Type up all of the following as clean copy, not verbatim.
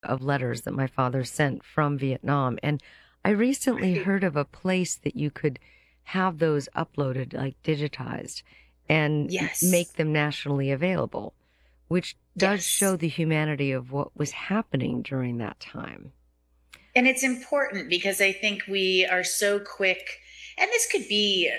of letters that my father sent from Vietnam. And I recently Right. heard of a place that you could have those uploaded, like digitized, and make Yes. them nationally available, which does show Yes. the humanity of what was happening during that time. And it's important because I think we are so quick, and this could be,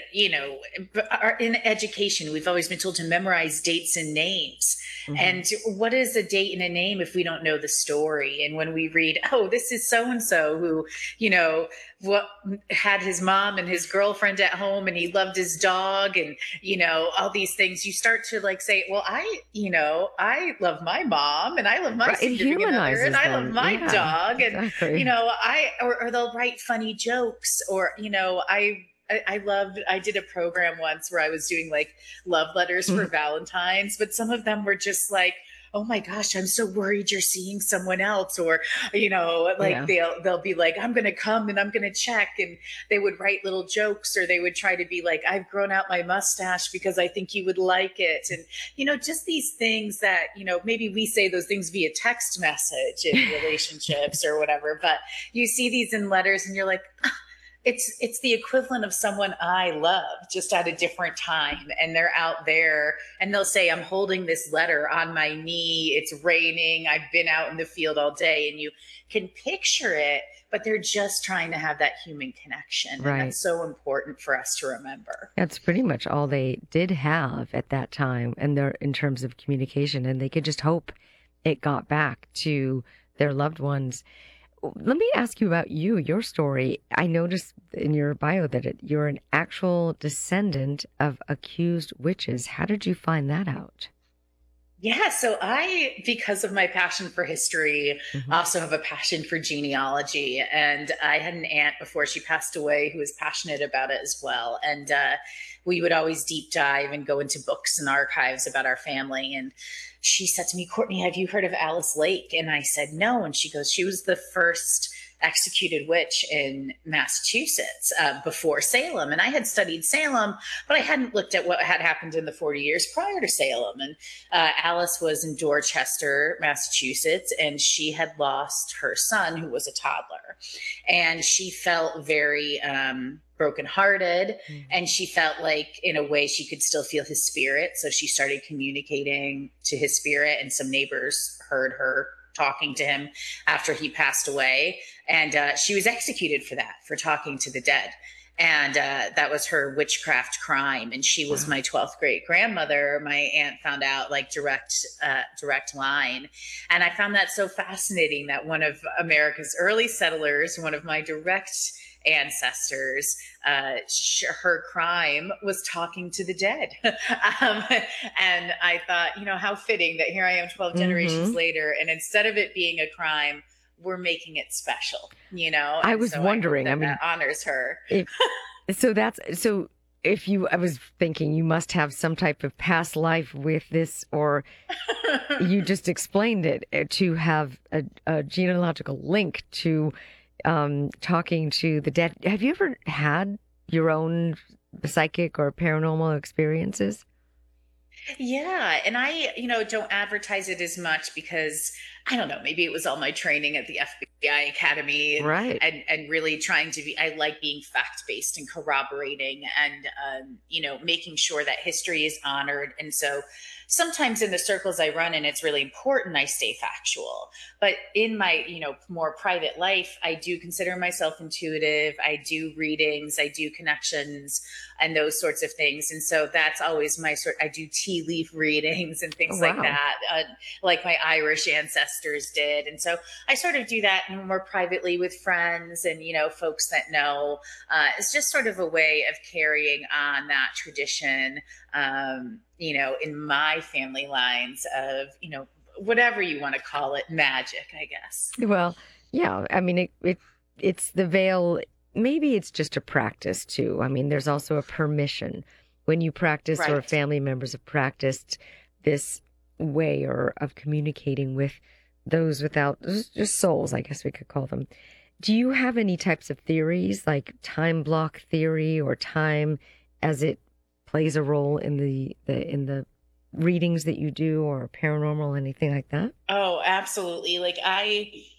in education, we've always been told to memorize dates and names. Hmm. And what is a date and a name if we don't know the story? And when we read, oh, this is so and so who, you know, what had his mom and his girlfriend at home and he loved his dog and, all these things, you start to like say, well, I love my mom and I love my Right. It significant other and humanizes I love them. my Yeah, dog. And exactly. or they'll write funny jokes or I loved, I did a program once where I was doing like love letters for Valentine's, but some of them were just like, oh my gosh, I'm so worried you're seeing someone else. Or, like Yeah. they'll be like, I'm gonna come and I'm gonna check. And they would write little jokes or they would try to be like, I've grown out my mustache because I think you would like it. And, just these things that, maybe we say those things via text message in relationships or whatever, but you see these in letters and you're like, it's the equivalent of someone I love just at a different time and they're out there and they'll say I'm holding this letter on my knee, it's raining, I've been out in the field all day, and you can picture it, but they're just trying to have that human connection, and Right. that's so important for us to remember. That's pretty much all they did have at that time, and they're in terms of communication, and they could just hope it got back to their loved ones. Let me ask you about your story. I noticed in your bio that you're an actual descendant of accused witches. How did you find that out? Yeah, so I, because of my passion for history, Hmm. also have a passion for genealogy. And I had an aunt before she passed away who was passionate about it as well. And we would always deep dive and go into books and archives about our family. And she said to me, Courtney, have you heard of Alice Lake? And I said, no. And she goes, she was the first executed witch in Massachusetts before Salem. And I had studied Salem, but I hadn't looked at what had happened in the 40 years prior to Salem. And Alice was in Dorchester, Massachusetts, and she had lost her son, who was a toddler. And she felt very brokenhearted, and she felt like, in a way, she could still feel his spirit. So she started communicating to his spirit, and some neighbors heard her talking to him after he passed away. And she was executed for that, for talking to the dead. And that was her witchcraft crime. And she was Wow. my 12th great grandmother. My aunt found out, like, direct line. And I found that so fascinating that one of America's early settlers, one of my direct ancestors, her crime was talking to the dead. um, and I thought, how fitting that here I am 12 generations Hmm. later, and instead of it being a crime, we're making it special, I and was so I hope wondering, I that that mean, honors her. if so if you, I was thinking you must have some type of past life with this, or you just explained it to have a genealogical link to talking to the dead. Have you ever had your own psychic or paranormal experiences? Yeah, and I, don't advertise it as much because I don't know, maybe it was all my training at the FBI Academy, and Right. really trying to be, I like being fact-based and corroborating and making sure that history is honored. And so sometimes in the circles I run in, it's really important I stay factual. But in my, more private life, I do consider myself intuitive. I do readings, I do connections and those sorts of things. And so that's always my sort. I do tea leaf readings and Oh, things like wow. that, like my Irish ancestors did. And so I sort of do that more privately with friends and folks that know. It's just sort of a way of carrying on that tradition. In my family lines of whatever you want to call it, magic, I guess. Well, yeah. I mean, it's the veil. Maybe it's just a practice too. I mean, there's also a permission when you practice, or Right. family members have practiced this way or of communicating with those without, just souls, I guess we could call them. Do you have any types of theories, like time block theory, or time as it plays a role in the readings that you do, or paranormal, anything like that? Oh, absolutely. Like